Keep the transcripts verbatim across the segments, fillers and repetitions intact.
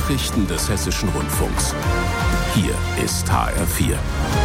Nachrichten des Hessischen Rundfunks. Hier ist H R vier.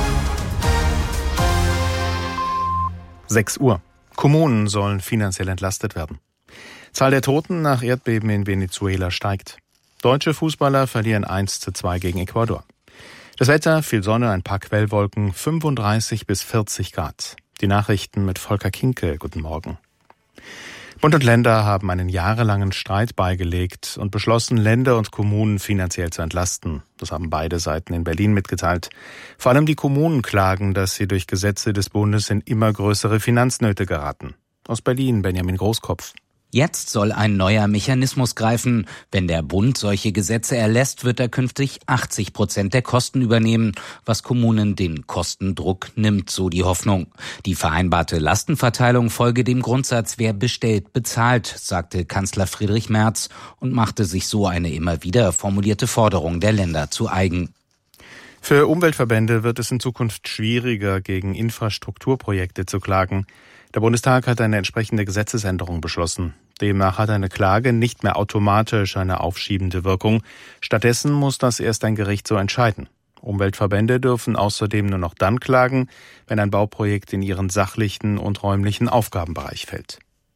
sechs Uhr. Kommunen sollen finanziell entlastet werden. Zahl der Toten nach Erdbeben in Venezuela steigt. Deutsche Fußballer verlieren eins zu zwei gegen Ecuador. Das Wetter, viel Sonne, ein paar Quellwolken, fünfunddreißig bis vierzig Grad. Die Nachrichten mit Volker Kinkel. Guten Morgen. Bund und Länder haben einen jahrelangen Streit beigelegt und beschlossen, Länder und Kommunen finanziell zu entlasten. Das haben beide Seiten in Berlin mitgeteilt. Vor allem die Kommunen klagen, dass sie durch Gesetze des Bundes in immer größere Finanznöte geraten. Aus Berlin, Benjamin Großkopf. Jetzt soll ein neuer Mechanismus greifen. Wenn der Bund solche Gesetze erlässt, wird er künftig achtzig Prozent der Kosten übernehmen, was Kommunen den Kostendruck nimmt, so die Hoffnung. Die vereinbarte Lastenverteilung folge dem Grundsatz, wer bestellt, bezahlt, sagte Kanzler Friedrich Merz und machte sich so eine immer wieder formulierte Forderung der Länder zu eigen. Für Umweltverbände wird es in Zukunft schwieriger, gegen Infrastrukturprojekte zu klagen. Der Bundestag hat eine entsprechende Gesetzesänderung beschlossen. Demnach hat eine Klage nicht mehr automatisch eine aufschiebende Wirkung. Stattdessen muss das erst ein Gericht so entscheiden. Umweltverbände dürfen außerdem nur noch dann klagen, wenn ein Bauprojekt in ihren sachlichen und räumlichen Aufgabenbereich fällt.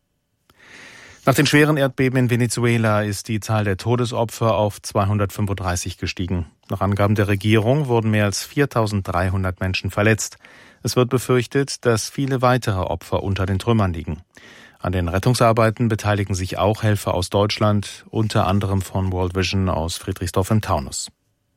Nach den schweren Erdbeben in Venezuela ist die Zahl der Todesopfer auf zweihundertfünfunddreißig gestiegen. Nach Angaben der Regierung wurden mehr als viertausenddreihundert Menschen verletzt. Es wird befürchtet, dass viele weitere Opfer unter den Trümmern liegen. An den Rettungsarbeiten beteiligen sich auch Helfer aus Deutschland, unter anderem von World Vision aus Friedrichsdorf im Taunus.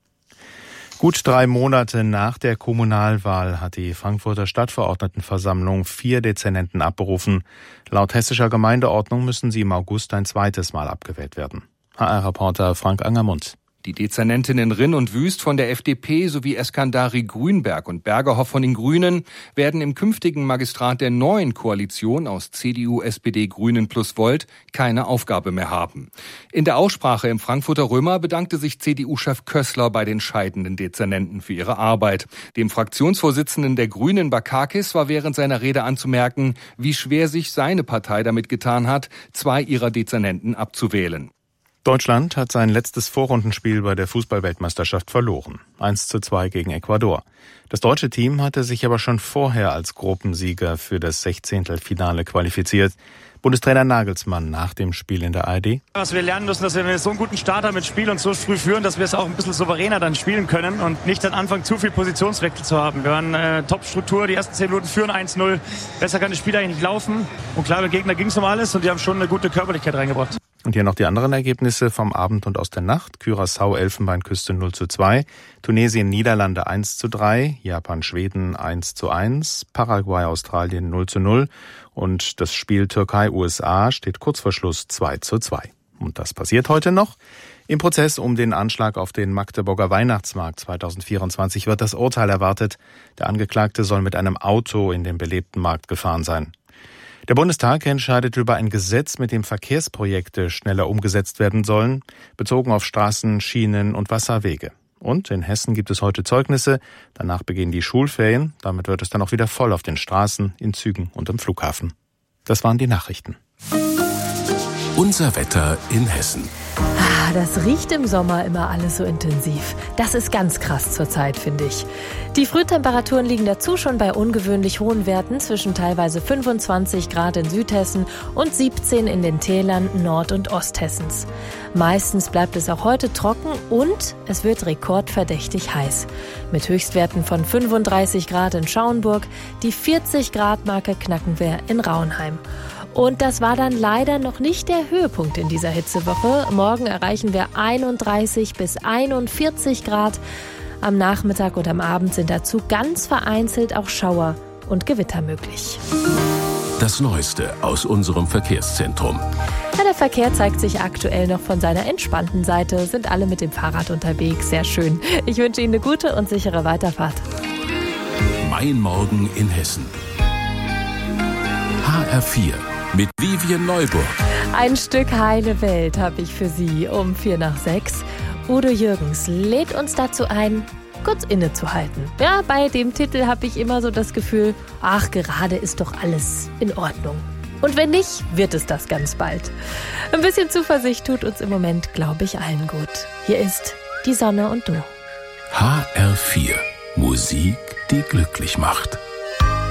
Gut drei Monate nach der Kommunalwahl hat die Frankfurter Stadtverordnetenversammlung vier Dezernenten abberufen. Laut hessischer Gemeindeordnung müssen sie im August ein zweites Mal abgewählt werden. H R-Reporter Frank Angermund. Die Dezernentinnen Rinn und Wüst von der F D P sowie Eskandari Grünberg und Bergerhoff von den Grünen werden im künftigen Magistrat der neuen Koalition aus C D U, S P D, Grünen plus Volt keine Aufgabe mehr haben. In der Aussprache im Frankfurter Römer bedankte sich C D U-Chef Kössler bei den scheidenden Dezernenten für ihre Arbeit. Dem Fraktionsvorsitzenden der Grünen Bakakis war während seiner Rede anzumerken, wie schwer sich seine Partei damit getan hat, zwei ihrer Dezernenten abzuwählen. Deutschland hat sein letztes Vorrundenspiel bei der Fußball-Weltmeisterschaft verloren. eins zu zwei gegen Ecuador. Das deutsche Team hatte sich aber schon vorher als Gruppensieger für das Sechzehntelfinale qualifiziert. Bundestrainer Nagelsmann nach dem Spiel in der A R D. Was wir lernen müssen, dass wir so einen guten Start haben mit Spiel und so früh führen, dass wir es auch ein bisschen souveräner dann spielen können und nicht am Anfang zu viel Positionswechsel zu haben. Wir waren äh, Top-Struktur, die ersten zehn Minuten führen eins null. Besser kann das Spiel eigentlich nicht laufen. Und klar, der Gegner ging es um alles und die haben schon eine gute Körperlichkeit reingebracht. Und hier noch die anderen Ergebnisse vom Abend und aus der Nacht. Curaçao, Elfenbeinküste null zu zwei, Tunesien, Niederlande eins zu drei, Japan, Schweden eins zu eins, Paraguay, Australien null zu null und das Spiel Türkei, U S A steht kurz vor Schluss zwei zu zwei. Und das passiert heute noch. Im Prozess um den Anschlag auf den Magdeburger Weihnachtsmarkt zweitausendvierundzwanzig wird das Urteil erwartet. Der Angeklagte soll mit einem Auto in den belebten Markt gefahren sein. Der Bundestag entscheidet über ein Gesetz, mit dem Verkehrsprojekte schneller umgesetzt werden sollen, bezogen auf Straßen, Schienen und Wasserwege. Und in Hessen gibt es heute Zeugnisse, danach beginnen die Schulferien, damit wird es dann auch wieder voll auf den Straßen, in Zügen und im Flughafen. Das waren die Nachrichten. Unser Wetter in Hessen. Ah, das riecht im Sommer immer alles so intensiv. Das ist ganz krass zurzeit, finde ich. Die Frühtemperaturen liegen dazu schon bei ungewöhnlich hohen Werten zwischen teilweise fünfundzwanzig Grad in Südhessen und siebzehn in den Tälern Nord- und Osthessens. Meistens bleibt es auch heute trocken und es wird rekordverdächtig heiß. Mit Höchstwerten von fünfunddreißig Grad in Schauenburg, die vierzig Grad Marke knacken wir in Rauenheim. Und das war dann leider noch nicht der Höhepunkt in dieser Hitzewoche. Morgen erreichen wir einunddreißig bis einundvierzig Grad. Am Nachmittag und am Abend sind dazu ganz vereinzelt auch Schauer und Gewitter möglich. Das Neueste aus unserem Verkehrszentrum. Ja, der Verkehr zeigt sich aktuell noch von seiner entspannten Seite. Sind alle mit dem Fahrrad unterwegs. Sehr schön. Ich wünsche Ihnen eine gute und sichere Weiterfahrt. Mein Morgen in Hessen. H R vier. Mit Vivian Neuburg. Ein Stück heile Welt habe ich für Sie um vier nach sechs. Udo Jürgens lädt uns dazu ein, kurz innezuhalten. Ja, bei dem Titel habe ich immer so das Gefühl, ach, gerade ist doch alles in Ordnung. Und wenn nicht, wird es das ganz bald. Ein bisschen Zuversicht tut uns im Moment, glaube ich, allen gut. Hier ist die Sonne und du. H R vier. Musik, die glücklich macht.